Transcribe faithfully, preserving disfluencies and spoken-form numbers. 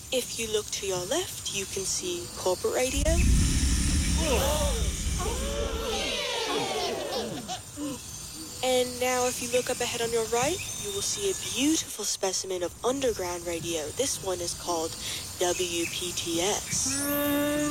If you look to your left, you can see corporate radio. And now if you look up ahead on your right, you will see a beautiful specimen of underground radio. This one is called W P T S.